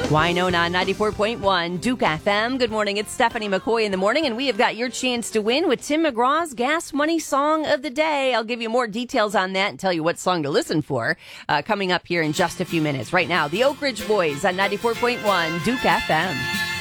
Winona 94.1 Duke FM. Good morning. It's Stephanie McCoy in the morning, and we have got your chance to win with Tim McGraw's Gas Money Song of the Day. I'll give you more details on that and tell you what song to listen for coming up here in just a few minutes. Right now, the Oak Ridge Boys on 94.1 Duke FM.